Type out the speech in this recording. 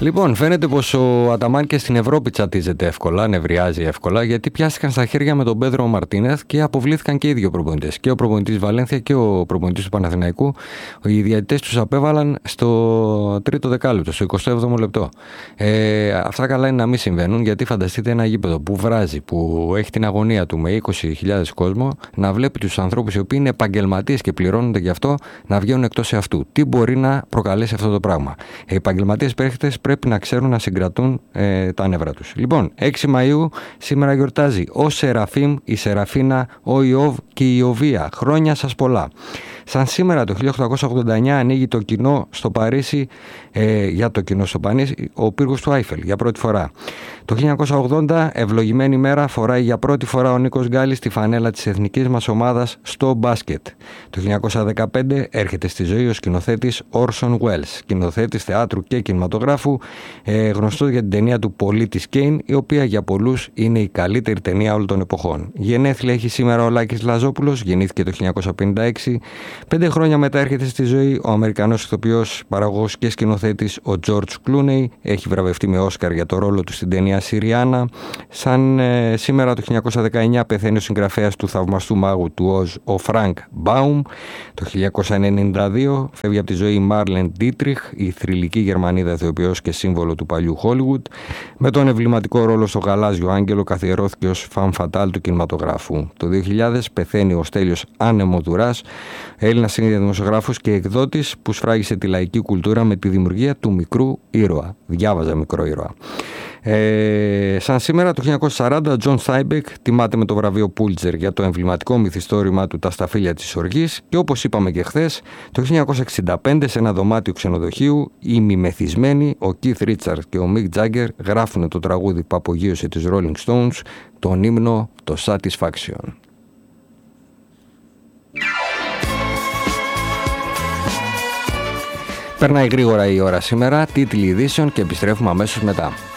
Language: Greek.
Λοιπόν, φαίνεται πως ο Αταμάν και στην Ευρώπη τσατίζεται εύκολα, νευριάζει εύκολα, γιατί πιάστηκαν στα χέρια με τον Πέδρο Μαρτίνεθ και αποβλήθηκαν και οι δύο προπονητές. Και ο προπονητής Βαλένθια και ο προπονητής του Παναθηναϊκού. Οι διαιτητές τους απέβαλαν στο τρίτο δεκάλεπτο, στο 27ο λεπτό. Αυτά καλά είναι να μην συμβαίνουν, γιατί φανταστείτε ένα γήπεδο που βράζει, που έχει την αγωνία του με 20.000 κόσμο, να βλέπει τους ανθρώπους οι οποίοι είναι επαγγελματίες και πληρώνονται γι' αυτό να βγαίνουν εκτός εαυτού. Τι μπορεί να προκαλέσει αυτό το πράγμα? Οι επαγγελματίες παίχτες πρέπει να ξέρουν να συγκρατούν τα νεύρα τους. Λοιπόν, 6 Μαΐου σήμερα γιορτάζει ο Σεραφείμ, η Σεραφίνα, ο Ιώβ και η Ιωβία. Χρόνια σας πολλά. Σαν σήμερα το 1889 ανοίγει το κοινό στο Παρίσι, για το κοινό στο Παρίσι, ο πύργος του Άιφελ για πρώτη φορά. Το 1980, ευλογημένη μέρα, φοράει για πρώτη φορά ο Νίκος Γκάλης τη φανέλα της εθνικής μας ομάδας στο μπάσκετ. Το 1915 έρχεται στη ζωή ο σκηνοθέτης Orson Welles, σκηνοθέτης θεάτρου και κινηματογράφου, γνωστό για την ταινία του Πολίτης Κέιν, η οποία για πολλούς είναι η καλύτερη ταινία όλων των εποχών. Γενέθλια έχει σήμερα ο Λάκης Λαζόπουλος, γεννήθηκε το 1956. 5 χρόνια μετά έρχεται στη ζωή ο Αμερικανός ηθοποιός, παραγωγός και σκηνοθέτης ο George Clooney. Έχει βραβευτεί με Όσκαρ για το ρόλο του στην ταινία Συριάννα. Σαν σήμερα το 1919 πεθαίνει ο συγγραφέας του θαυμαστού μάγου του Οζ, ο Φρανκ Μπάουμ. Το 1992 φεύγει από τη ζωή η Μάρλεν Ντίτριχ, η θρυλική Γερμανίδα ηθοποιός και σύμβολο του παλιού Χόλιγουντ. Με τον εμβληματικό ρόλο στο Γαλάζιο Άγγελο καθιερώθηκε ως φαν φατάλ του κινηματογράφου. Το 2000 πεθαίνει ο Στέλιος Άνεμο-Δουράς, Έλληνας δημοσιογράφος και εκδότης που σφράγισε τη λαϊκή κουλτούρα με τη δημιουργία του μικρού ήρωα. Διάβαζα μικρό ήρωα. Σαν σήμερα το 1940 ο Τζον Στάιμπεκ τιμάται με το βραβείο Πούλτζερ για το εμβληματικό μυθιστόρημα του «Τα σταφύλια της οργής», και όπως είπαμε και χθες, το 1965 σε ένα δωμάτιο ξενοδοχείου οι μιμεθυσμένοι, ο Keith Richards και ο Mick Jagger, γράφουν το τραγούδι που απογείωσε τις Rolling Stones, τον ύμνο, το Satisfaction. Περνάει γρήγορα η ώρα σήμερα, τίτλοι ειδήσεων και επιστρέφουμε αμέσως μετά.